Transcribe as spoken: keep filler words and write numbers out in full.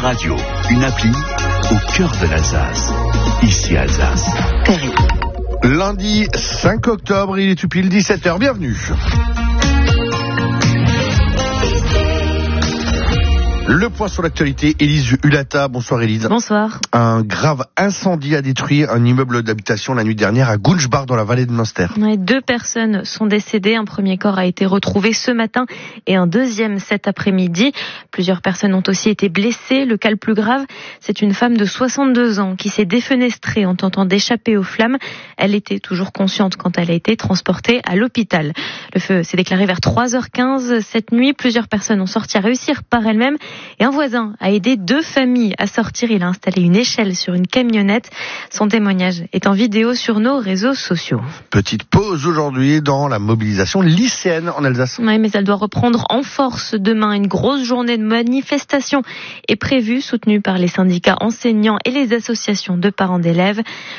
radio, une appli au cœur de l'Alsace. Ici Alsace. Paris. Lundi cinq octobre, il est tout pile dix-sept heures. Bienvenue. Le point sur l'actualité, Élise Hulata. Bonsoir Élise. Bonsoir. Un grave incendie a détruit un immeuble d'habitation la nuit dernière à Gunschbach dans la vallée de Münster. Ouais, deux personnes sont décédées. Un premier corps a été retrouvé ce matin et un deuxième cet après-midi. Plusieurs personnes ont aussi été blessées. Le cas le plus grave, c'est une femme de soixante-deux ans qui s'est défenestrée en tentant d'échapper aux flammes. Elle était toujours consciente quand elle a été transportée à l'hôpital. Le feu s'est déclaré vers trois heures quinze cette nuit. Plusieurs personnes ont sorti à réussir par elles-mêmes. Et un voisin a aidé deux familles à sortir. Il a installé une échelle sur une camionnette. Son témoignage est en vidéo sur nos réseaux sociaux. Petite pause aujourd'hui dans la mobilisation lycéenne en Alsace. Oui, mais elle doit reprendre en force demain. Une grosse journée de manifestation est prévue, soutenue par les syndicats enseignants et les associations de parents d'élèves.